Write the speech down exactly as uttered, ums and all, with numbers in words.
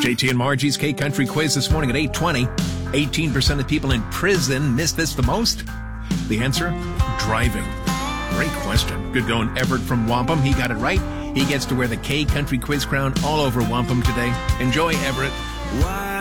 J T and Margie's K-Country quiz this morning at eight twenty. eighteen percent of people in prison miss this the most. The answer? Driving. Great question. Good going, Everett from Wampum. He got it right. He gets to wear the K-Country quiz crown all over Wampum today. Enjoy, Everett.